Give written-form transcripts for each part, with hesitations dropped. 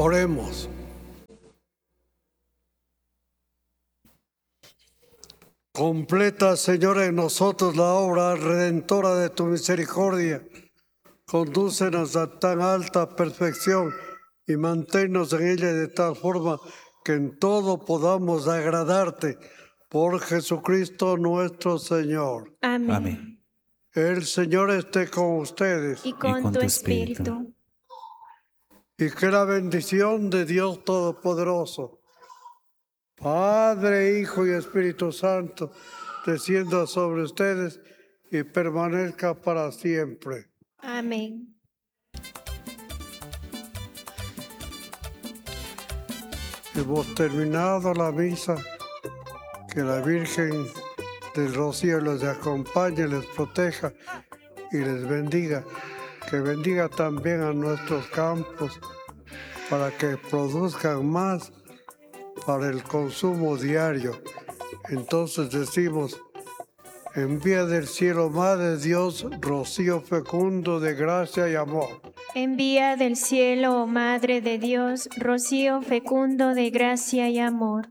Oremos. Completa, Señor, en nosotros la obra redentora de tu misericordia. Condúcenos a tan alta perfección y manténnos en ella de tal forma que en todo podamos agradarte. Por Jesucristo nuestro Señor. Amén. Amén. El Señor esté con ustedes. Y con tu espíritu. Y que la bendición de Dios Todopoderoso, Padre, Hijo y Espíritu Santo, descienda sobre ustedes y permanezca para siempre. Amén. Hemos terminado la misa. Que la Virgen del Rocío les acompañe, les proteja y les bendiga. Que bendiga también a nuestros campos para que produzcan más para el consumo diario. Entonces decimos: envía del cielo, Madre de Dios, rocío fecundo de gracia y amor. Envía del cielo, oh Madre de Dios, rocío fecundo de gracia y amor.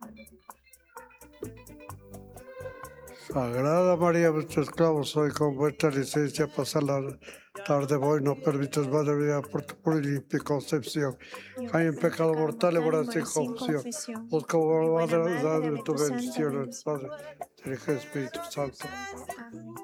Sagrada María, vuestro esclavo soy, con vuestra licencia pasar la tarde voy, no permitas, Madre mía, por tu pura y limpia concepción. Hay en pecado mortal, ahora sin confesión. Busca, Madre, de tu bendición, Padre, del Espíritu Santo. Amén.